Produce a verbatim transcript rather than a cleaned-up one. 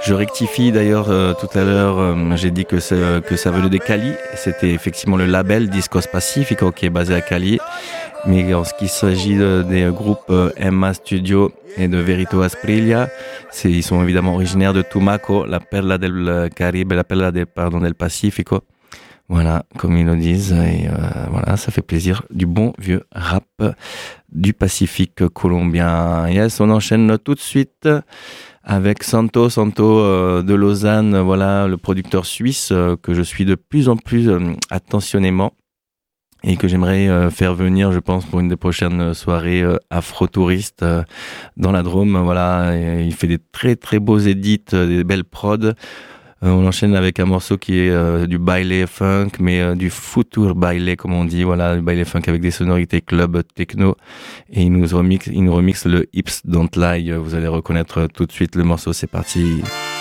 Je rectifie d'ailleurs euh, tout à l'heure, euh, j'ai dit que, que ça venait de Cali. C'était effectivement le label Discos Pacifico qui est basé à Cali. Mais en ce qui s'agit de, des groupes euh, Emma Studio et de Verito Asprilla, c'est, ils sont évidemment originaires de Tumaco, la perla del Caribe, la perla del, pardon, del Pacifico. Voilà, comme ils le disent. Et euh, voilà, ça fait plaisir. Du bon vieux rap du Pacifique colombien. Yes, on enchaîne tout de suite avec Santo, Santo euh, de Lausanne, voilà, le producteur suisse euh, que je suis de plus en plus euh, attentionnément et que j'aimerais euh, faire venir, je pense, pour une des prochaines soirées euh, afro-touristes euh, dans la Drôme. Voilà, et il fait des très très beaux edits, euh, des belles prods. Euh, on enchaîne avec un morceau qui est euh, du baile funk, mais euh, du futur baile, comme on dit, voilà, du baile funk avec des sonorités club techno. Et il nous remixe, il nous remixe le Hips Don't Lie. Vous allez reconnaître tout de suite le morceau. C'est parti.